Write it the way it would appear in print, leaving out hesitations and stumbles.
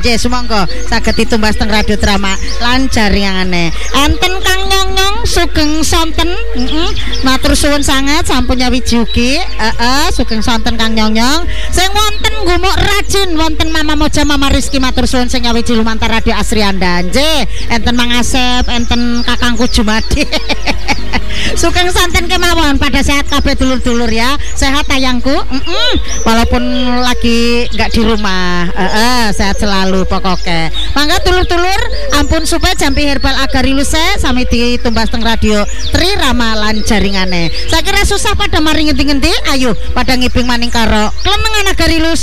Yes, monggo saged ditumbas teng radio drama lan jaringane. Enten Kang Nyong sugeng sonten. Matur suwun sanget sampun nyawiji ugi. Sugeng sonten Kang Nyong. Sing wonten gumuk rajin wonten Mama Moja Mama Rizky matur suwun sing nyawiji lumantar radio Asri Anda. Nggih, enten Mang Asep, enten Kakangku Jumadi. Sugeng sonten kemawon pada sehat kabeh dulur-dulur ya. Sehat tayangku. Walaupun lagi enggak di rumah. Sehat selalu pokoknya. Mangga dulur-dulur ampun supaya jampi herbal agariluse sami ditumbas teng radio Tri Rama lan jaringane. Saya kira susah pada mari ngendi-ngendi, ayo pada ngibing maning karo Klemengan Agarilus.